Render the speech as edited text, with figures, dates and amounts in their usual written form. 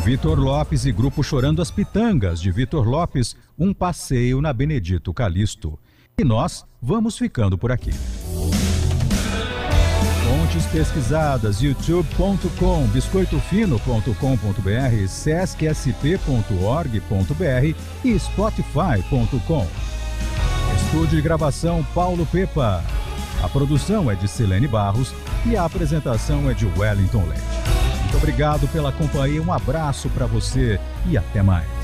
Vitor Lopes e Grupo Chorando as Pitangas, de Vitor Lopes, um passeio na Benedito Calixto. E nós vamos ficando por aqui. Fontes pesquisadas: youtube.com, biscoitofino.com.br, sescsp.org.br e spotify.com. Estúdio de gravação Paulo Pepa. A produção é de Silene Barros e a apresentação é de Wellington Led. Muito obrigado pela companhia, um abraço para você e até mais.